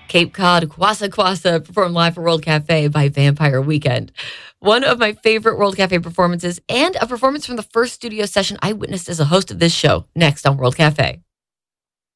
Cape Cod Kwasa Kwasa performed live for World Cafe by Vampire Weekend. One of my favorite World Cafe performances, and a performance from the first studio session I witnessed as a host of this show, next on World Cafe.